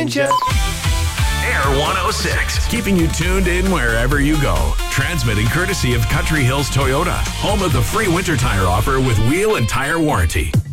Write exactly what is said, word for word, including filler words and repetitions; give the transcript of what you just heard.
Ninja. Air one oh six, keeping you tuned in wherever you go. Transmitting courtesy of Country Hills Toyota, home of the free winter tire offer with wheel and tire warranty.